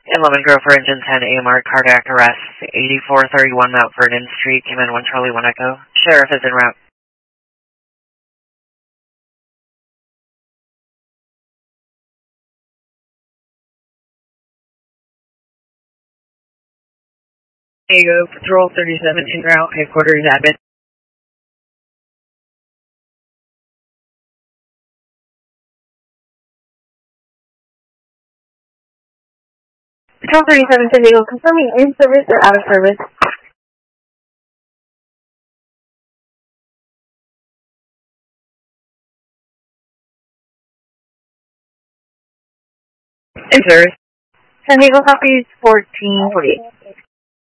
In Lemon Grove for Engine 10, AMR cardiac arrest, 8431 Mount Vernon Street, came in 1 Charlie 1 Echo. Sheriff is en route. There you go, Patrol 37 en route, headquarters Abbott. Patrol 37 San Diego, confirming in service or out of service. In service. San Diego copies 1448.